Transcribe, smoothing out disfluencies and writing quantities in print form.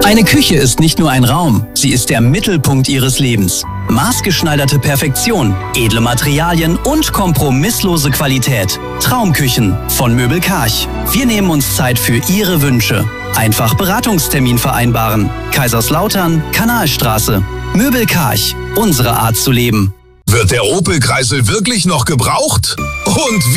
Eine Küche ist nicht nur ein Raum, sie ist der Mittelpunkt Ihres Lebens. Maßgeschneiderte Perfektion, edle Materialien und kompromisslose Qualität. Traumküchen von Möbel Karch. Wir nehmen uns Zeit für Ihre Wünsche. Einfach Beratungstermin vereinbaren. Kaiserslautern, Kanalstraße. Möbel Karch, unsere Art zu leben. Wird der Opel Kreisel wirklich noch gebraucht? Und wie?